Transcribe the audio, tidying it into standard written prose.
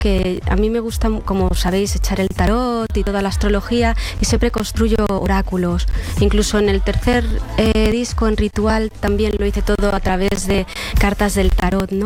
que a mí me gusta, como sabéis, echar el tarot y toda la astrología, y siempre construyo oráculos. Incluso en el tercer disco, en Ritual, también lo hice todo a través de cartas del tarot, ¿no?